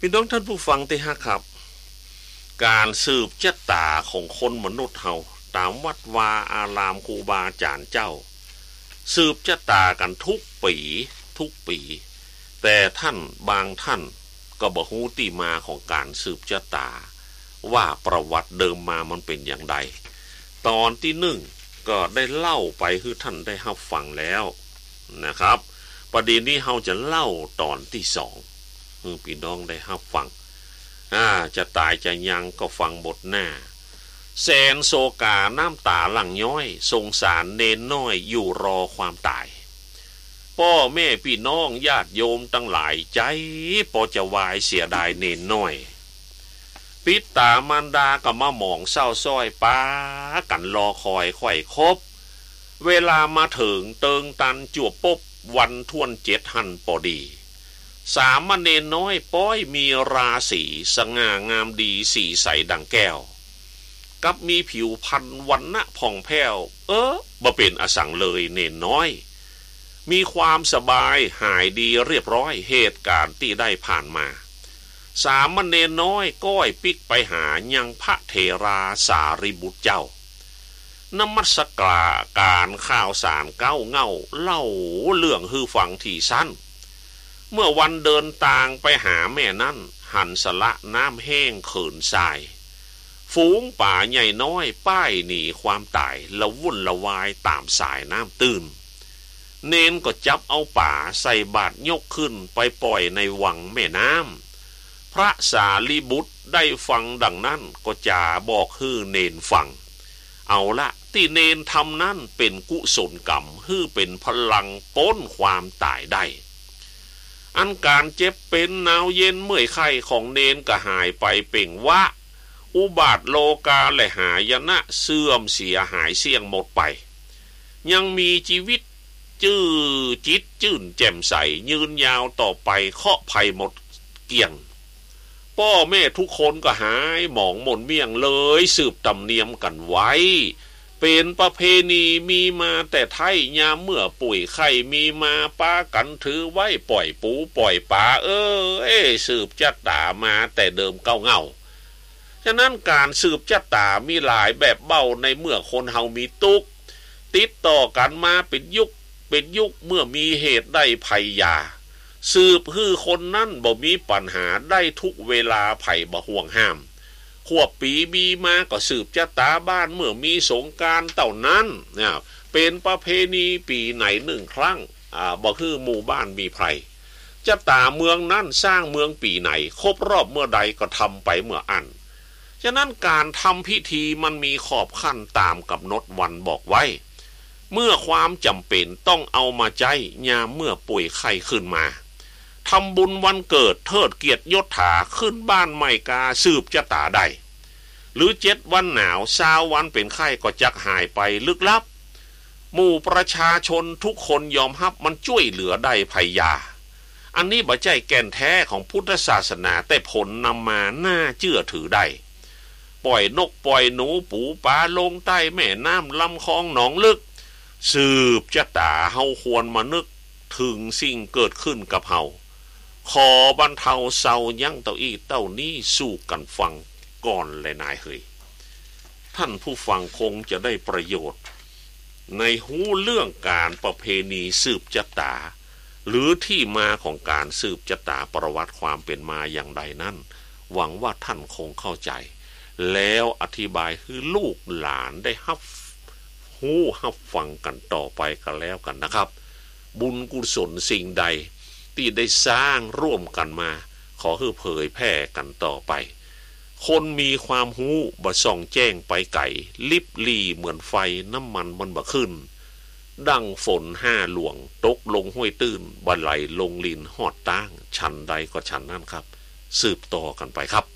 พี่น้องท่านผู้ฟังที่ฮักครับการสืบชะตาของคนมนุษย์เฮาตามวัดวาอารามครูบาอาจารย์เจ้าสืบชะตากันทุกปีแต่ท่านบางท่านก็บ่ฮู้ที่มาของการสืบชะตาว่าประวัติเดิมมามันเป็นอย่างไรตอนที่หนึ่งก็ได้เล่าไปคือท่านได้รับฟังแล้วนะครับประเด็นนี้เฮาจะเล่าตอนที่สองพี่น้องได้รับฟังจะตายจะยังก็ฟังบทหน้าแสนโศกาน้ำตาหลั่งย้อยสงสารเนนน้อยอยู่รอความตายพ่อแม่พี่น้องญาติโยมตั้งหลายใจพอจะวายเสียดายเนนน้อยปิดตามารดาก็มาหมองเศร้าซ้อยป้ากันรอคอยไข่คบเวลามาถึงเติงตันจวบปุ๊บวันท่วน7 หันพอดีสามเณรน้อยป้อยมีราศีสง่างามดีสีใสดังแก้วกับมีผิวพรรณวรรณะผ่องแผ้วบ่เป็นอสังเลยเนนน้อยมีความสบายหายดีเรียบร้อยเหตุการณ์ที่ได้ผ่านมาสามเณรน้อยก้อยปิกไปหายังพระเถราสารีบุตรเจ้านมัสการข่าวสารเก้าเง่าเล่าเรื่องฮือฟังที่สั้นเมื่อวันเดินต่างไปหาแม่นั่นหันสละน้ำแห้งเขินทรายฝูงป่าใหญ่น้อยป้ายหนีความตายละวุ่นละวายตามสายน้ำตื้นเนนก็จับเอาป่าใส่บาตรยกขึ้นไปปล่อยในวังแม่น้ำพระสารีบุตรได้ฟังดังนั้นก็จ่าบอกฮือเนนฟังเอาละที่เนนทำนั้นเป็นกุศลกรรมฮือเป็นพลังป้นความตายได้อันการเจ็บเป็นหนาวเย็นเมื่อยไข้ของเนนก็หายไปเป่งวะอุบาทโลกาและหายนะเสื่อมเสียหายเสี่ยงหมดไปยังมีชีวิตจิตจื่นแจ่มใสยืนยาวต่อไปเคาะภัยหมดเกี่ยงพ่อแม่ทุกคนก็หายหมองหม่นเมี่ยงเลยสืบตำเนียมกันไว้เป็นประเพณีมีมาแต่ไทยยามเมื่อป่วยไข้มีมาป้ากันถือไว้ปล่อยปูปล่อยปลาสืบชะตามาแต่เดิมเก้าเงาฉะนั้นการสืบชะตามีหลายแบบเบ้าในเมื่อคนเฮามีตุกติดต่อกันมาเป็นยุคเมื่อมีเหตุได้ภัยยาสืบฮื้อคนนั้นบ่มีปัญหาได้ทุกเวลาไผ่บ่ห่วงห้ามขวบปีมีมาก็สืบชะตาบ้านเมื่อมีสงกรานต์เต่านั้นเป็นประเพณีปีไหน1 ครั้งบ่คือหมู่บ้านมีไพรชะตาเมืองนั้นสร้างเมืองปีไหนครบรอบเมื่อใดก็ทำไปเมื่ออันฉะนั้นการทำพิธีมันมีขอบขั้นตามกำหนดวันบอกไว้เมื่อความจำเป็นต้องเอามาใจยามเมื่อป่วยไข้ขึ้นมาทำบุญวันเกิดเทิดเกียรติยศถาขึ้นบ้านใหม่กาสืบชะตาได้หรือ7 วันหนาว20 วันเป็นไข้ก็จักหายไปลึกลับหมู่ประชาชนทุกคนยอมรับมันช่วยเหลือได้ภัยยาอันนี้บ่ใช่แก่นแท้ของพุทธศาสนาแต่ผลนำมาน่าเชื่อถือได้ปล่อยนกปล่อยหนูปูปลาลงใต้แม่น้ำลำคลองหนองลึกสืบชะตาเฮาควรมานึกถึงสิ่งเกิดขึ้นกับเฮาขอบรรเทาเศร้ายั้งเต้าอี้เต้านี้สู้กันฟังก่อนเลยนายเฮยท่านผู้ฟังคงจะได้ประโยชน์ในหูเรื่องการประเพณีสืบชะตาหรือที่มาของการสืบชะตาประวัติความเป็นมาอย่างใดนั้นหวังว่าท่านคงเข้าใจแล้วอธิบายให้ลูกหลานได้รับฟังกันต่อไปกันแล้วกันนะครับบุญกุศลสิ่งใดที่ได้สร้างร่วมกันมาขอให้เผยแพร่กันต่อไปคนมีความหูบ่ส่องแจ้งไปไก่ลิบลี่เหมือนไฟน้ำมันบ่ขึ้นดังฝน5 หลวงตกลงห้วยตื้นบ่ไหลลงลินหอดตั้งชั้นใดก็ชั้นนั้นครับสืบต่อกันไปครับ